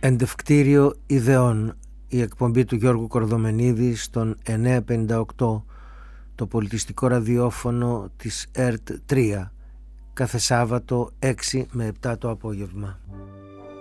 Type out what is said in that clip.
Εντευκτήριο ιδεών, η εκπομπή του Γιώργου Κορδομενίδη στον 958, το πολιτιστικό ραδιόφωνο της ΕΡΤ 3, κάθε Σάββατο 6 με 7 το απόγευμα.